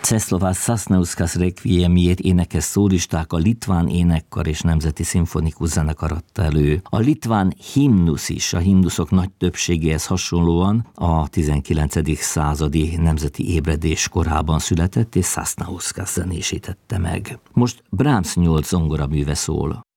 Czesław Sasnauskas requiemjét énekes szólisták, a Litván Énekkar és Nemzeti Szimfonikus Zenekar adta elő. A litván himnusz is a himnuszok nagy többségéhez hasonlóan a 19. századi nemzeti ébredés korában született, és Sasnauskas zenésítette meg. Most Brahms 8 zongoraműve szól.